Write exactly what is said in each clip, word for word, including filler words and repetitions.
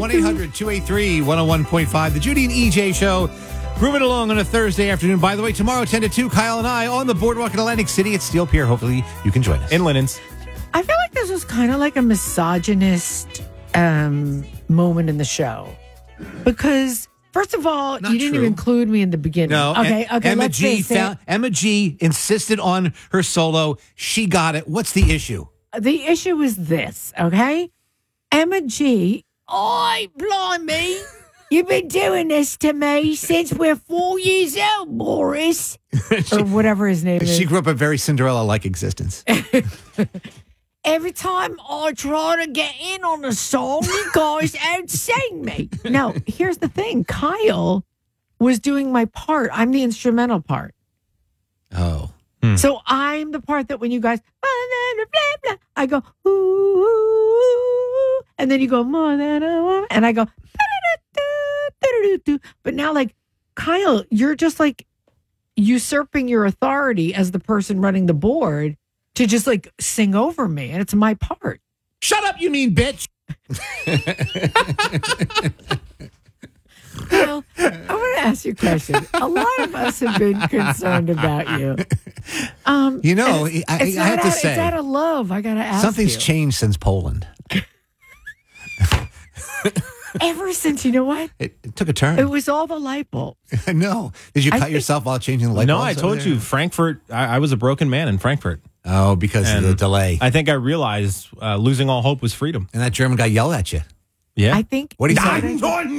one eight hundred two eight three one oh one point five. The Judy and E J Show. Grooving along on a Thursday afternoon. By the way, tomorrow, ten to two, Kyle and I on the boardwalk in Atlantic City at Steel Pier. Hopefully, you can join us. In Linens. I feel like this was kind of like a misogynist um, moment in the show. Because, first of all, Not you didn't true. even include me in the beginning. No. Okay, Em- okay, Emma let's G face it. found, Emma G insisted on her solo. She got it. What's the issue? The issue is this, okay? Emma G, oi, blimey, you've been doing this to me since we're four years old, Morris. or whatever his name is. She grew up a very Cinderella-like existence. Every time I try to get in on a song, you guys outsing me. Now, here's the thing. Kyle was doing my part. I'm the instrumental part. Oh. So I'm the part that when you guys, blah, blah, blah, I go, ooh, and then you go, more than a woman, and I go, do. But now, like, Kyle, you're just like usurping your authority as the person running the board to just like sing over me, and it's my part. Shut up, you mean bitch. Well, I want to ask you a question. A lot of us have been concerned about you. Um, You know, and it's- I- it's I have not to out- say, it's out of love. I gotta ask Something's you. changed since Poland. Ever since, you know what? It, it took a turn. It was all the light bulb. I know. Did you I cut think- yourself while changing the light No, bulbs I over told there? you, Frankfurt, I, I was a broken man in Frankfurt. Oh, because of And the delay. I think I realized uh, losing all hope was freedom. And that German guy yelled at you. Yeah. I think. What do you say?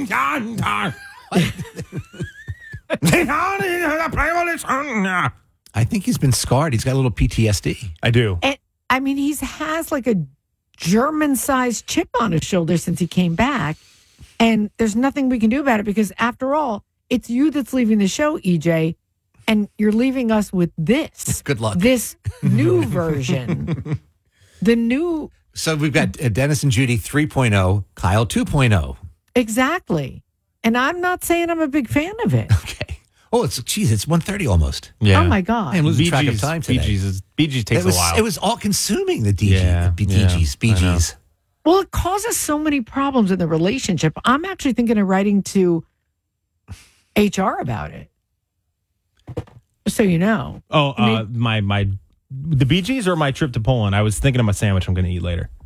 I think he's been scarred. He's got a little P T S D. I do. And, I mean, he has like a German-sized chip on his shoulder since he came back, and there's nothing we can do about it because, after all, it's you that's leaving the show, E J, and you're leaving us with this. Good luck. This new version, the new So we've got uh, Dennis and Judy three point oh, Kyle two point oh. exactly. And I'm not saying I'm a big fan of it. Okay. Oh, it's geez, it's one thirty almost. Yeah. Oh my God! I'm losing Bee track of Gees- time Bee today. Gees, is, Bee Gees takes it was, a while. It was all consuming, the D G, Yeah, the Bee yeah, Gees, Bee I know. Gees. Well, it causes so many problems in the relationship. I'm actually thinking of writing to H R about it. So you know. oh, I uh, my, my, the Bee Gees or my trip to Poland? I was thinking of my sandwich I'm going to eat later.